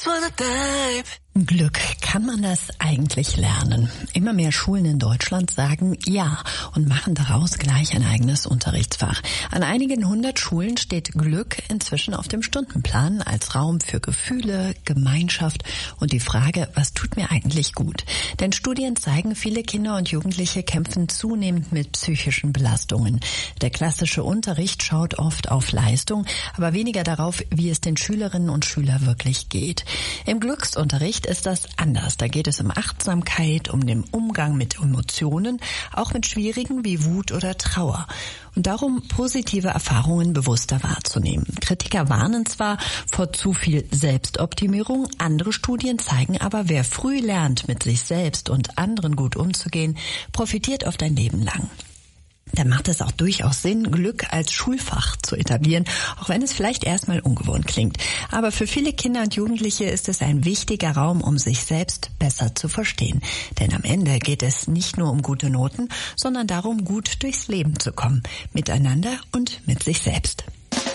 Glück, kann man das eigentlich lernen? Immer mehr Schulen in Deutschland sagen ja und machen daraus gleich ein eigenes Unterrichtsfach. An einigen 100 Schulen steht Glück inzwischen auf dem Stundenplan als Raum für Gefühle, Gemeinschaft und die Frage, was tut mir eigentlich gut? Denn Studien zeigen, viele Kinder und Jugendliche kämpfen zunehmend mit psychischen Belastungen. Der klassische Unterricht schaut oft auf Leistung, aber weniger darauf, wie es den Schülerinnen und Schülern wirklich geht. Im Glücksunterricht ist das anders. Da geht es um Achtsamkeit, um den Umgang mit Emotionen, auch mit schwierigen wie Wut oder Trauer. Und darum, positive Erfahrungen bewusster wahrzunehmen. Kritiker warnen zwar vor zu viel Selbstoptimierung, andere Studien zeigen aber, wer früh lernt, mit sich selbst und anderen gut umzugehen, profitiert oft ein Leben lang. Dann macht es auch durchaus Sinn, Glück als Schulfach zu etablieren, auch wenn es vielleicht erstmal ungewohnt klingt. Aber für viele Kinder und Jugendliche ist es ein wichtiger Raum, um sich selbst besser zu verstehen. Denn am Ende geht es nicht nur um gute Noten, sondern darum, gut durchs Leben zu kommen, miteinander und mit sich selbst.